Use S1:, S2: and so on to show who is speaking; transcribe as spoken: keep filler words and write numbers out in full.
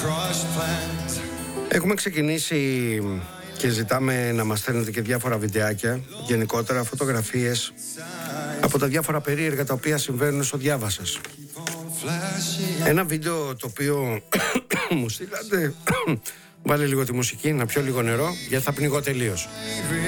S1: Έχουμε ξεκινήσει και ζητάμε να μας στέλνετε και διάφορα βιντεάκια, γενικότερα φωτογραφίες από τα διάφορα περίεργα τα οποία συμβαίνουν στο διάβα σας. Ένα βίντεο το οποίο μου στείλατε, βάλε λίγο τη μουσική, να πιω λίγο νερό, γιατί θα πνιγώ τελείως.